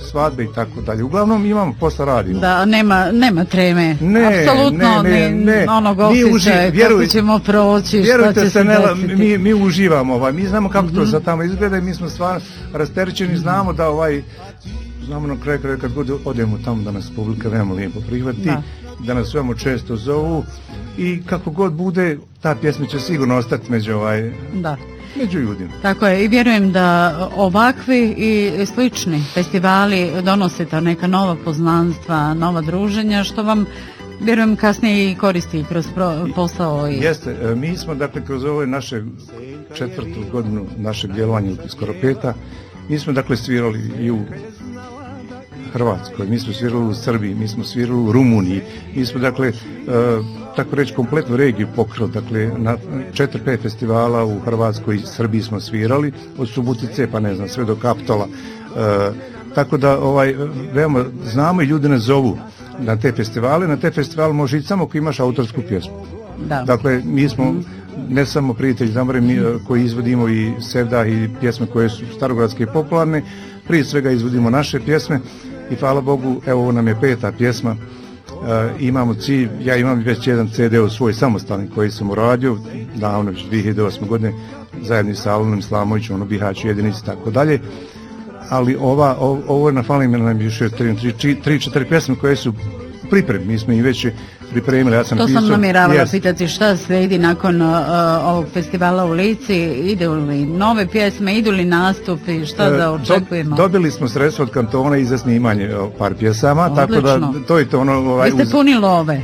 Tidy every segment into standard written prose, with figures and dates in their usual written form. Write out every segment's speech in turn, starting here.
svadbe i tako dalje. Uglavnom imamo posla radimo. Da, nema treme. Apsolutno ne. Onog osjećaja kako ćemo proći, šta će se desiti. Mi uživamo, mi znamo kako to sad tamo izgleda i mi smo stvarno rasterećeni, znamo da znamo na kraju kad god odemo tamo da nas publika veoma lijepo prihvati, da nas veoma često zovu i kako god bude, ta pjesma će sigurno ostati među ljudima. Tako je, i vjerujem da ovakvi i slični festivali donose ta neka nova poznanstva, nova druženja, što vam vjerujem kasnije i koristi kroz posao. Jeste, mi smo dakle kroz ovo naše 4. godinu našeg djelovanja, skoro 5. mi smo dakle svirali i u Hrvatskoj, mi smo svirali u Srbiji, mi smo svirali u Rumuniji, mi smo dakle tako reći kompletnu regiju pokrili, dakle na 4-5 festivala u Hrvatskoj i Srbiji smo svirali, od Subotice pa ne znam sve do Kaptola, tako da veoma znamo i ljudi nas zovu na te festivale može ići samo ako imaš autorsku pjesmu. Dakle mi smo ne samo prijatelji Tambure koji izvodimo i sevdah i pjesme koje su starogradske i popularne, prije svega izvodimo naše pjesme i hvala Bogu, evo ovo nam je 5. pjesma, imamo cilj, ja imam već jedan CD svoj samostalni koji sam uradio davno, 2008. godine, zajedno sa Alonom Islamovićem, Bihaću, Jedinici, tako dalje, ali ovo nafali nam još 3-4 pjesme koje su pripremi, mi smo ih već pripremili, ja sam to pisao. Sam namjeravala pitati šta slijedi nakon ovog festivala u Lici, idu li nove pjesme, idu li nastupi, šta da očekujemo? Dobili smo sredstva od kantona i za snimanje par pjesama, odlično. Tako da to je to ono... Vi ste puni love.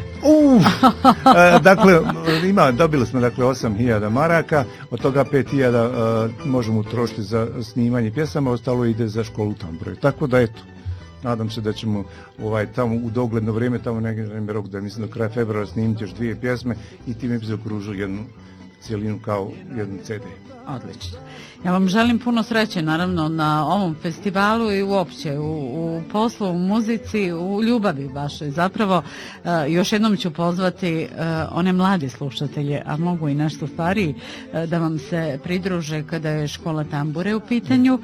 Dakle, dobili smo dakle 8.000 maraka, od toga 5.000 možemo utrošiti za snimanje pjesama, ostalo ide za školu Tambure, tako da eto. Nadam se da ćemo tamo u dogledno vrijeme, tamo negdje rok da mislim do kraja februara snimiti još 2 pjesme i time bi zaokružili jednu cijelinu kao jedan CD. Odlično. Ja vam želim puno sreće naravno na ovom festivalu i uopće u poslu, u muzici, u ljubavi vašoj. Zapravo još jednom ću pozvati one mlade slušatelje, a mogu i nešto stariji, da vam se pridruže kada je škola Tambure u pitanju.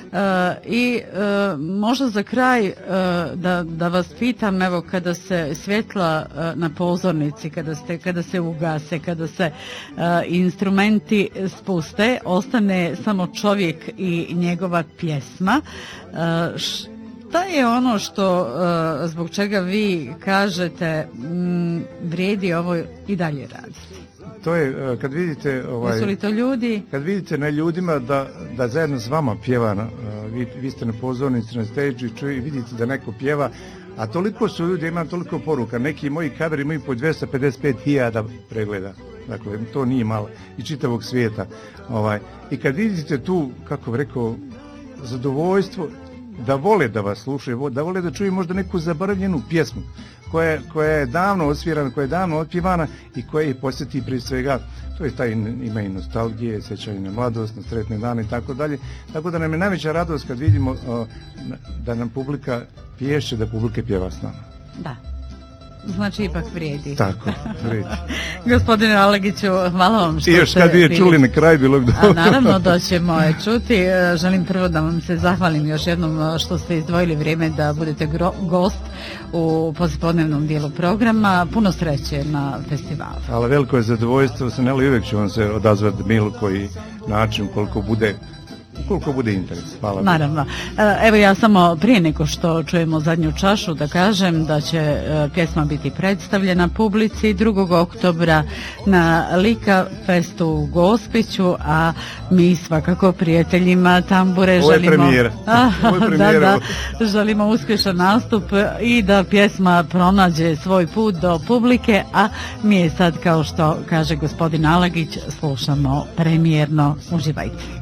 I možda za kraj da vas pitam, evo kada se svjetla na pozornici, kada se ugase, kada se instrumenti spuste, ostane samo čovjek i njegova pjesma, šta je ono što zbog čega vi kažete vrijedi ovo i dalje raditi? To je, kad vidite... Jesu li to ljudi? Kad vidite na ljudima da zajedno s vama pjeva, vi ste na pozornici, na stage i vidite da neko pjeva, a toliko su ljudi, imam toliko poruka, neki moji kadri imaju po 255.000 pregleda, dakle, to nije malo, i čitavog svijeta. I kad vidite tu, kako bih rekao, zadovoljstvo, da vole da vas slušaju, da vole da čuju možda neku zaboravljenu pjesmu, koja je davno osvirana, koja je davno otpjevana i koja ih posjeti prije svega, to je ima i nostalgije, sjećanje na mladost, na sretne dane i tako dalje. Tako da nam je najveća radost kad vidimo da nam publika pješe, da publika pjeva s nama. Da. Znači ipak vrijedi. Tako, vrijedi. Gospodine Alegiću, hvala vam što ste... I još kad bi je čuli na kraj bilo bi dobro. Naravno da ćemo je čuti. Želim prvo da vam se zahvalim još jednom što ste izdvojili vrijeme da budete gost u poslijepodnevnom dijelu programa. Puno sreće na festivalu. Hvala, veliko je zadovoljstvo. Sanela, uvijek ću vam se odazvati bilo koji način koliko bude interes. Hvala. Naravno. Evo ja samo prije nego što čujemo zadnju čašu da kažem da će pjesma biti predstavljena publici 2. oktobra na Lika Festu u Gospiću, a mi svakako prijateljima Tambure želimo uspješan nastup i da pjesma pronađe svoj put do publike, a mi je sad, kao što kaže gospodin Alegić, slušamo premijerno. Uživajte.